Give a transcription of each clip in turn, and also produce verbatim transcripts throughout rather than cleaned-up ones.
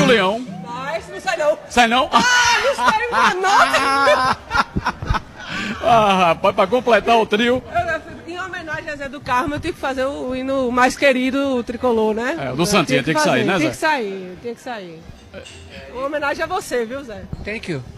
do Leão. Mas não sai não. Sai não? Ah, não sai uma nota. Ah, rapaz, pra completar o trio. Eu, em homenagem a Zé do Carmo, eu tenho que fazer o hino mais querido, o tricolor, né? É, o do Santinha tem que, que sair, né, Zé? Tem que sair, tem que sair. Uma homenagem a você, viu, Zé? Thank you.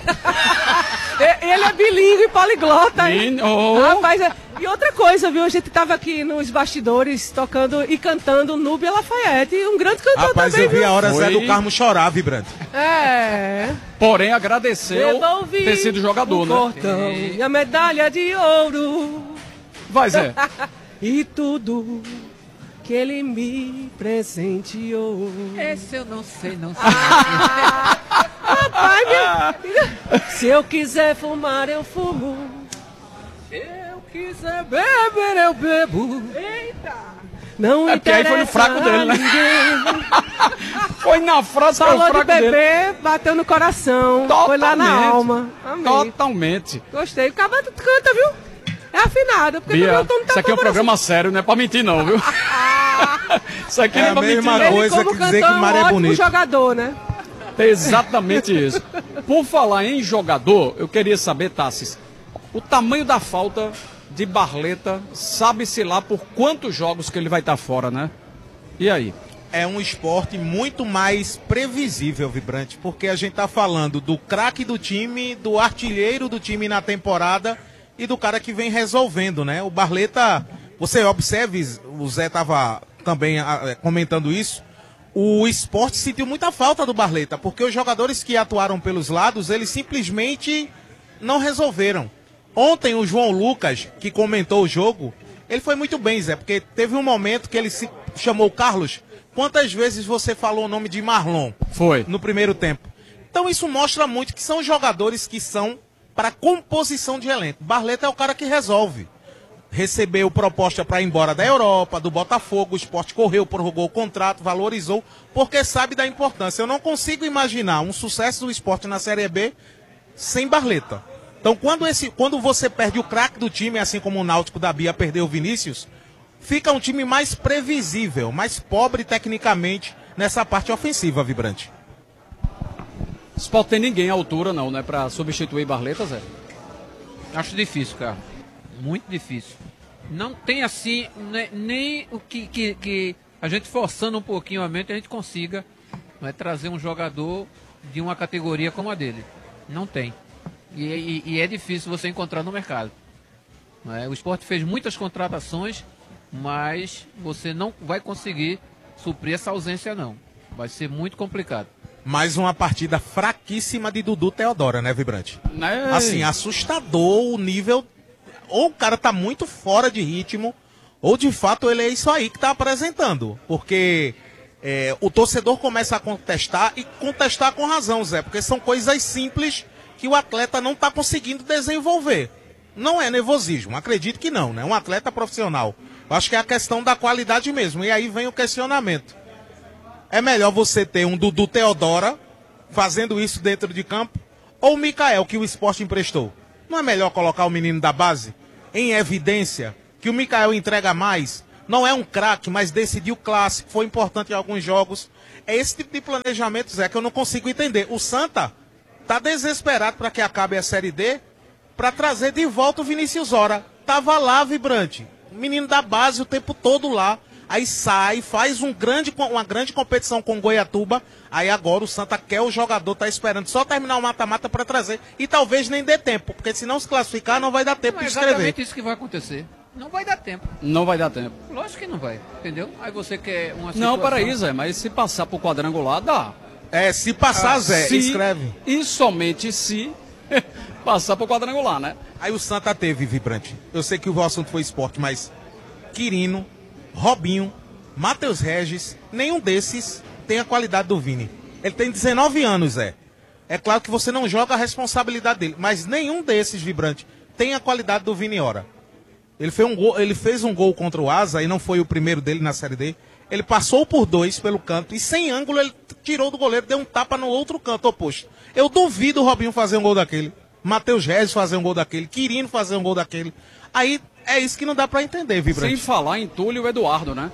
Ele é bilíngue e poliglota, hein? Oh. Rapaz, é... E outra coisa, viu? A gente tava aqui nos bastidores tocando e cantando Núbia Lafayette, um grande cantor Rapaz, também, eu vi viu? a hora Foi. Zé do Carmo chorar, Vibrante. É. Porém, agradeceu Devolvi ter sido jogador, o né? cordão e a medalha de ouro. Vai, Zé. E tudo que ele me presenteou. Esse eu não sei, não sei. Ah, rapaz, minha... se eu quiser fumar, eu fumo. Se eu quiser beber, eu bebo. Eita! Não É porque aí foi no fraco dele, né? Foi na frase, foi o Falou de fraco dele. beber, bateu no coração. Totalmente. Foi lá na alma. Amei. Totalmente. Gostei. O cara canta, viu? É afinado. Porque Bia, meu tom não tá isso aqui é um bom, programa sério, não é pra mentir não, viu? Isso aqui É não é a pra mentir mesma não. Ele, coisa como que dizer cantor, que Mário é é um ótimo bonito. jogador, né? É exatamente isso. Por falar em jogador, eu queria saber, Tassis, o tamanho da falta de Barleta, sabe-se lá por quantos jogos que ele vai estar fora, né? E aí? É um esporte muito mais previsível, Vibrante, porque a gente tá falando do craque do time, do artilheiro do time na temporada e do cara que vem resolvendo, né? O Barleta, você observe, o Zé tava também ah, comentando isso, o esporte sentiu muita falta do Barleta, porque os jogadores que atuaram pelos lados, eles simplesmente não resolveram. Ontem o João Lucas, que comentou o jogo, ele foi muito bem, Zé, porque teve um momento que ele se chamou Carlos. Quantas vezes você falou o nome de Marlon? Foi. No primeiro tempo. Então isso mostra muito que são jogadores que são para composição de elenco. Barleta é o cara que resolve. Recebeu proposta para ir embora da Europa, do Botafogo, o Sport correu, prorrogou o contrato, valorizou, porque sabe da importância. Eu não consigo imaginar um sucesso do Sport na Série B sem Barleta. Então quando, esse, quando você perde o craque do time, assim como o Náutico da Bia perdeu o Vinícius, fica um time mais previsível, mais pobre tecnicamente nessa parte ofensiva, Vibrante. O Sport tem ninguém à altura não, né? Pra substituir Barleta, Zé? Acho difícil, cara. Muito difícil. Não tem assim, né, nem o que, que, que a gente forçando um pouquinho a mente, a gente consiga, né, trazer um jogador de uma categoria como a dele. Não tem. E, e, e é difícil você encontrar no mercado. Né? O Sport fez muitas contratações, mas você não vai conseguir suprir essa ausência, não. Vai ser muito complicado. Mais uma partida fraquíssima de Dudu Teodora, né, Vibrante? Né? Assim, assustador o nível. Ou o cara tá muito fora de ritmo, ou de fato ele é isso aí que tá apresentando. Porque é, o torcedor começa a contestar, e contestar com razão, Zé, porque são coisas simples que o atleta não tá conseguindo desenvolver. Não é nervosismo, acredito que não, né? Um atleta profissional. Eu acho que é a questão da qualidade mesmo. E aí vem o questionamento. É melhor você ter um Dudu Teodora fazendo isso dentro de campo, ou o Mikael, que o Sport emprestou? Não é melhor colocar o menino da base em evidência, que o Mikael entrega mais? Não é um craque, mas decidiu o clássico, foi importante em alguns jogos. É esse tipo de planejamento, Zé, que eu não consigo entender. O Santa tá desesperado para que acabe a Série D, para trazer de volta o Vinícius Ora. Tava lá, Vibrante. O menino da base o tempo todo lá. Aí sai, faz um grande, uma grande competição com o Goiatuba. Aí agora o Santa quer o jogador, tá esperando só terminar o mata-mata para trazer. E talvez nem dê tempo, porque se não se classificar não vai dar tempo Não é de escrever. exatamente isso que vai acontecer. Não vai dar tempo. Não vai dar tempo. Lógico que não vai, entendeu? Aí você quer uma situação... Não, peraí, Zé, mas se passar pro quadrangular, dá. É, se passar, Ah, Zé, se, escreve. E somente se passar pro quadrangular, né? Aí o Santa teve, Vibrante. Eu sei que o assunto foi esporte, mas Quirino, Robinho, Matheus Regis, nenhum desses tem a qualidade do Vini. Ele tem dezenove anos, Zé. É claro que você não joga a responsabilidade dele, mas nenhum desses, Vibrante, tem a qualidade do Vini Ora. Ele fez um gol, ele fez um gol contra o Asa, e não foi o primeiro dele na Série D. Ele passou por dois pelo canto e sem ângulo ele tirou do goleiro, deu um tapa no outro canto oposto. Eu duvido o Robinho fazer um gol daquele, Matheus Regis fazer um gol daquele, Quirino fazer um gol daquele. Aí é isso que não dá pra entender, Vibrante. Sem falar em Túlio e Eduardo, né?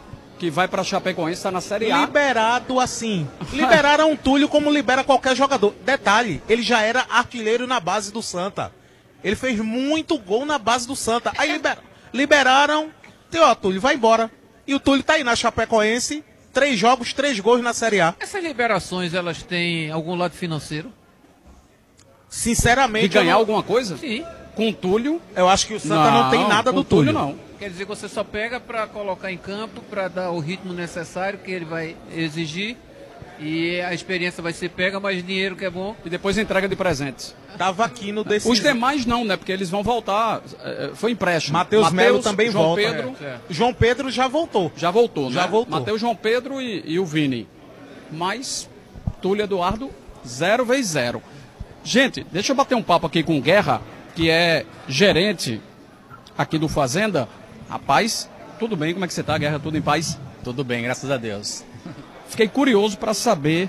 que vai pra Chapecoense, está na Série A. Liberado assim. Liberaram o Túlio como libera qualquer jogador. Detalhe, ele já era artilheiro na base do Santa. Ele fez muito gol na base do Santa. Aí liber... liberaram. E, ó, Túlio, vai embora. E o Túlio tá aí na Chapecoense. Três jogos, três gols na Série A. Essas liberações, elas têm algum lado financeiro? Sinceramente... De ganhar eu não... alguma coisa? Sim. Com o Túlio? Eu acho que o Santa não, não tem nada do Túlio. Túlio, não. Quer dizer que você só pega para colocar em campo, para dar o ritmo necessário que ele vai exigir. E a experiência vai ser pega, mais dinheiro que é bom. E depois entrega de presentes. Tava aqui no decisivo. Os demais não, né? Porque eles vão voltar. Foi empréstimo. Matheus Melo também João volta. Pedro, É, é. João Pedro já voltou. Já voltou, Já né? voltou. Matheus, João Pedro e, e o Vini. Mas Túlio Eduardo, zero vezes zero. Gente, deixa eu bater um papo aqui com o Guerra, que é gerente aqui do Fazenda. Rapaz, tudo bem? Como é que você tá, Guerra? Tudo em paz? Tudo bem, graças a Deus. Fiquei curioso para saber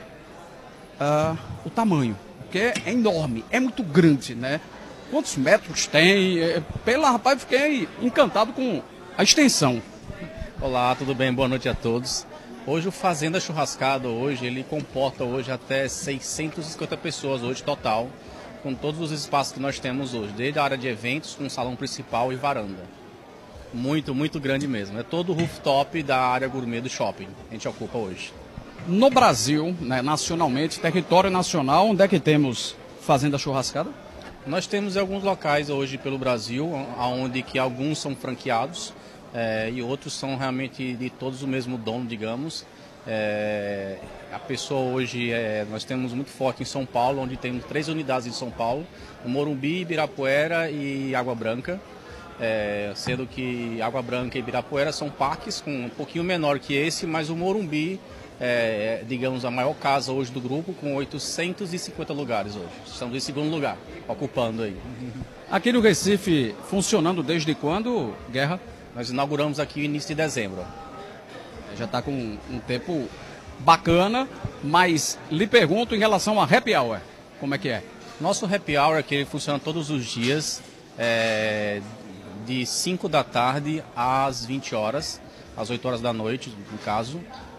uh, o tamanho, porque é enorme, é muito grande, né? Quantos metros tem? É, pela rapaz, fiquei encantado com a extensão. Olá, tudo bem? Boa noite a todos. Hoje o Fazenda Churrascado, hoje, ele comporta hoje até seiscentas e cinquenta pessoas hoje total, com todos os espaços que nós temos hoje, desde a área de eventos, com salão principal e varanda. Muito, muito grande mesmo. É todo o rooftop da área gourmet do shopping que a gente ocupa hoje. No Brasil, né, nacionalmente, território nacional, onde é que temos Fazenda Churrascada? Nós temos alguns locais hoje pelo Brasil, onde que alguns são franqueados é, e outros são realmente de todos o mesmo dono, digamos. É, a pessoa hoje, é, nós temos muito forte em São Paulo, onde temos três unidades em São Paulo, Morumbi, Ibirapuera e Água Branca. É, sendo que Água Branca e Ibirapuera são parques com um pouquinho menor que esse, mas o Morumbi é, é, digamos, a maior casa hoje do grupo, com oitocentos e cinquenta lugares hoje. Estamos em segundo lugar, ocupando aí. Aqui no Recife, funcionando desde quando, Guerra? Nós inauguramos aqui no início de dezembro. Já está com um tempo bacana, mas lhe pergunto em relação a Happy Hour, como é que é? Nosso Happy Hour aqui ele funciona todos os dias, é, de cinco da tarde às vinte horas, às oito horas da noite, no caso.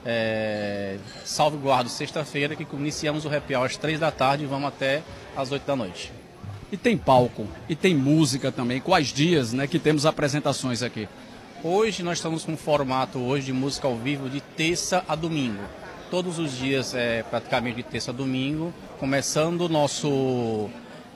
É, salve guardo, sexta-feira, que iniciamos o Happy Hour às três da tarde e vamos até às oito da noite. E tem palco, e tem música também. Quais dias, né, que temos apresentações aqui? Hoje nós estamos com um formato hoje de música ao vivo de terça a domingo. Todos os dias, é, praticamente de terça a domingo, começando o nosso...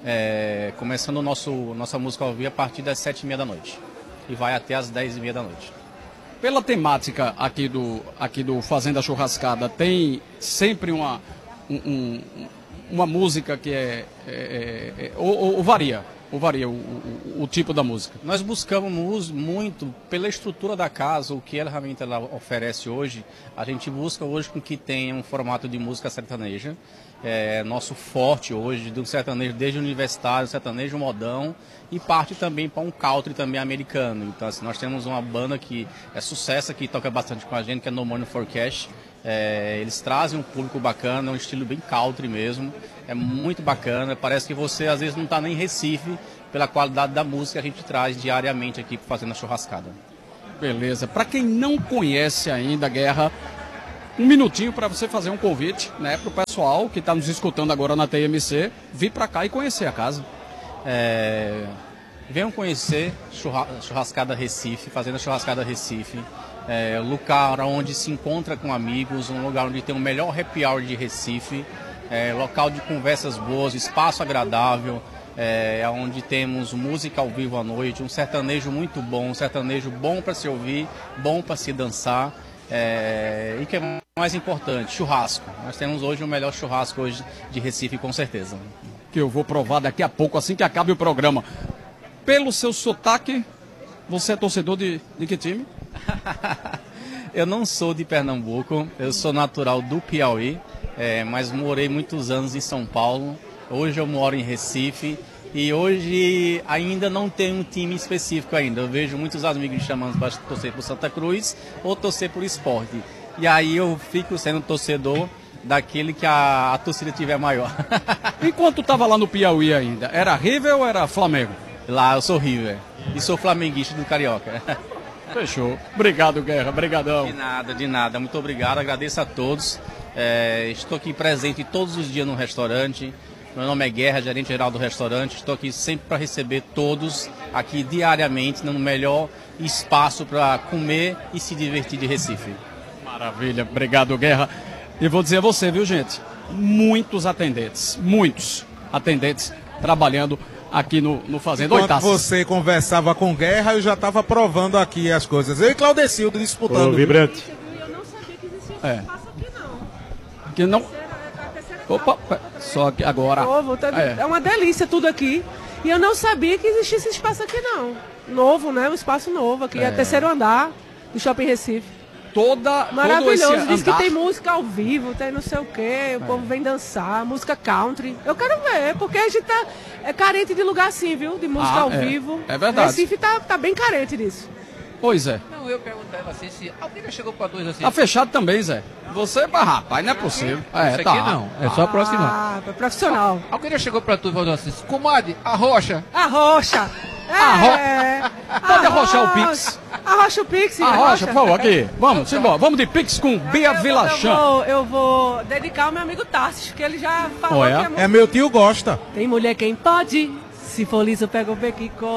É, começando o nosso, nossa música ao vivo a partir das sete e meia da noite e vai até as dez e meia da noite. Pela temática aqui do, aqui do Fazenda Churrascada, tem sempre uma, um, um, uma música que é, é, é ou, ou, ou varia, ou varia o, o, o tipo da música? Nós buscamos muito pela estrutura da casa, o que ela realmente ela oferece hoje. A gente busca hoje com que tenha um formato de música sertaneja. É, nosso forte hoje do sertanejo, desde o universitário, sertanejo modão, e parte também para um country também americano. Então assim, nós temos uma banda que é sucesso, que toca bastante com a gente, que é No Money for Cash. É, eles trazem um público bacana, é um estilo bem country mesmo, é muito bacana. Parece que você às vezes não está nem em Recife, pela qualidade da música que a gente traz diariamente aqui fazendo a churrascada. Beleza. Para quem não conhece ainda a Guerra, um minutinho para você fazer um convite, né, para o pessoal que está nos escutando agora na T M C, vir para cá e conhecer a casa. É, venham conhecer churra, Churrascada Recife, Fazenda Churrascada Recife, é, lugar onde se encontra com amigos, um lugar onde tem o melhor happy hour de Recife, é, local de conversas boas, espaço agradável, é, onde temos música ao vivo à noite, um sertanejo muito bom, um sertanejo bom para se ouvir, bom para se dançar. É, e que é mais importante, churrasco. Nós temos hoje o melhor churrasco hoje de Recife, com certeza. Que eu vou provar daqui a pouco, assim que acabe o programa. Pelo seu sotaque, você é torcedor de, de que time? Eu não sou de Pernambuco, eu sou natural do Piauí, é, mas morei muitos anos em São Paulo. Hoje eu moro em Recife. E hoje ainda não tem um time específico ainda. Eu vejo muitos amigos me chamando para torcer por Santa Cruz ou torcer por Sport. E aí eu fico sendo torcedor daquele que a, a torcida tiver maior. Enquanto estava lá no Piauí ainda, era River ou era Flamengo? Lá eu sou River e sou flamenguista do Carioca. Fechou. Obrigado, Guerra. Obrigadão. De nada, de nada. Muito obrigado. Agradeço a todos. É, estou aqui presente todos os dias no restaurante. Meu nome é Guerra, gerente geral do restaurante. Estou aqui sempre para receber todos aqui diariamente no melhor espaço para comer e se divertir de Recife. Maravilha. Obrigado, Guerra. E vou dizer a você, viu, gente? Muitos atendentes, muitos atendentes trabalhando aqui no, no Fazenda. Enquanto Oitaças. você conversava com Guerra, eu já estava provando aqui as coisas. Eu e Claudecildo disputando. Ô, vibrante. Eu não sabia que existia É. esse espaço aqui, não. Que não... Terceira- a terceira Opa, etapa. só que agora... Novo, tá- É. é uma delícia tudo aqui. E eu não sabia que existia esse espaço aqui, não. Novo, né? Um espaço novo aqui. É, É. terceiro andar do Shopping Recife. Toda, todo Maravilhoso. esse Diz que andar- tem música ao vivo, tem não sei o quê. O povo vem dançar, música country. Eu quero ver, porque a gente tá é carente de lugar assim, viu? De música Ah, ao é. vivo. É verdade. Recife tá, tá bem carente disso. Pois é. Não, eu perguntava assim se alguém já chegou para dois assim. Tá fechado também, Zé. Você, mas, rapaz, não é possível. É, Esse tá. aqui não, é só aproximar. Ah, pra profissional. Alguém já chegou para tu e falou assim, comadre, a rocha. Arrocha. Arro- É. Pode arrochar o Pix. Arrocha o Pix. Arrocha, por favor, aqui. Vamos, embora. Vamos de Pix com Bia Eu Vilachan. vou, eu vou dedicar ao meu amigo Tarsis, que ele já falou Oh, é? que é muito... É, meu tio gosta. Tem mulher quem pode, se for liso pega o beco e